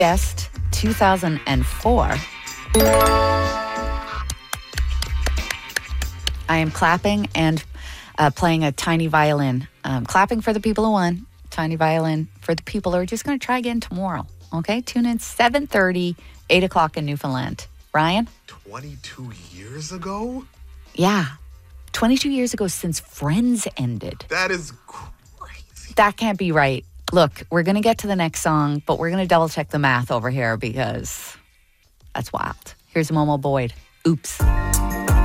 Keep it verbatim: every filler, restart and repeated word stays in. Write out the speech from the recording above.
Best two thousand four. I am clapping and uh, playing a tiny violin. Um, clapping for the people who won. Tiny violin for the people who are just going to try again tomorrow. Okay, tune in seven thirty, eight o'clock in Newfoundland. Ryan? twenty-two years ago? Yeah. twenty-two years ago since Friends ended. That is crazy. That can't be right. Look, we're going to get to the next song, but we're going to double check the math over here because that's wild. Here's Momo Boyd. Oops.